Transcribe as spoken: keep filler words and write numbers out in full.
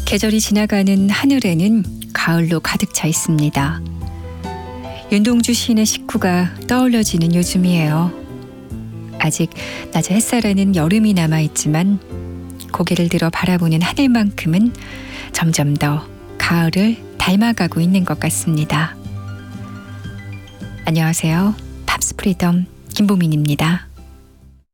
계절이 지나가는 하늘에는 가을로 가득 차 있습니다. 윤동주 시인의 식구가 떠올려지는 요즘이에요. 아직 낮에 햇살에는 여름이 남아있지만 고개를 들어 바라보는 하늘만큼은 점점 더 가을을 닮아가고 있는 것 같습니다. 안녕하세요. 팝스 프리덤 김보민입니다.